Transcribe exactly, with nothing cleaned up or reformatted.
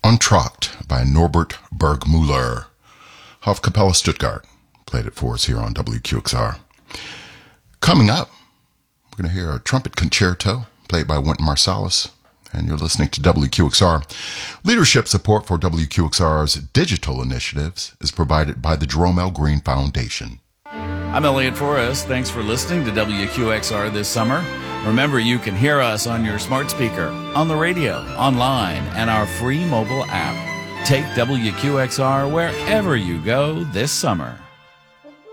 Entr'acte by Norbert Burgmüller. Hofkapelle Stuttgart played it for us here on W Q X R. Coming up, we're going to hear a trumpet concerto played by Wynton Marsalis, and you're listening to W Q X R. Leadership support for W Q X R's digital initiatives is provided by the Jerome L. Green Foundation. I'm Elliot Forrest. Thanks for listening to W Q X R this summer. Remember, you can hear us on your smart speaker, on the radio, online, and our free mobile app. Take W Q X R wherever you go this summer.